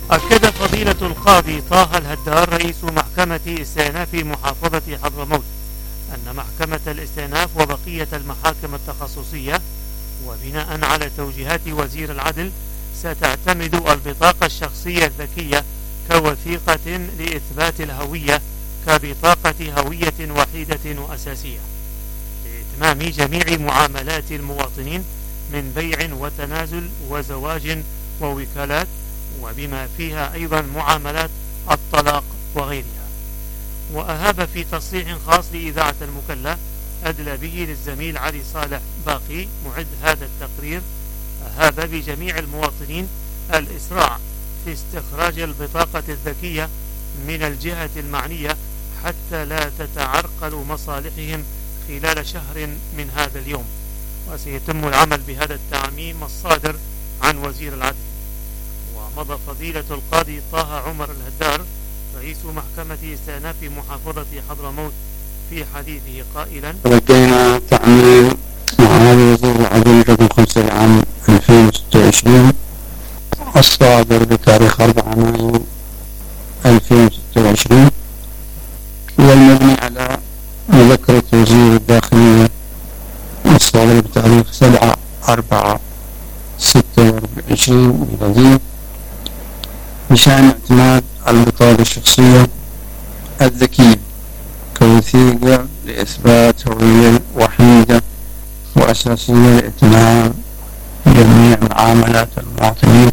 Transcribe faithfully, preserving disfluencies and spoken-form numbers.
أكد فضيلة القاضي طه الهدار رئيس محكمة استئناف محافظة حضرموت أن محكمة الاستئناف وبقية المحاكم التخصصية وبناء على توجيهات وزير العدل ستعتمد البطاقة الشخصية الذكية كوثيقة لإثبات الهوية كبطاقة هوية وحيدة وأساسية لإتمام جميع معاملات المواطنين من بيع وتنازل وزواج ووكالات، وبما فيها أيضا معاملات الطلاق وغيرها. وأهاب في تصريح خاص لإذاعة المكلا أدلى به للزميل علي صالح باقي معد هذا التقرير، أهاب بجميع المواطنين الإسراع في استخراج البطاقة الذكية من الجهة المعنية حتى لا تتعرقل مصالحهم خلال شهر من هذا اليوم، وسيتم العمل بهذا التعميم الصادر عن وزير العدل. ومضى فضيلة القاضي طه عمر الهدار رئيس محكمة استئناف محافظة حضرموت في حديثه قائلا: لدينا تعميم معالي وزير العدل رقم خمسة لعام ألفين وستة وعشرين الصادر بتاريخ أربعة مايو ألفين وستة وعشرين، والمبني على مذكرة وزير الداخلية الصادر بتاريخ سبعة أربعة ستة وعشرين ميلادية بشأن اعتماد البطاقة الشخصية الذكية كوثيقة لإثبات هوية وحيدة وأساسية لإتمام جميع معاملات المواطنين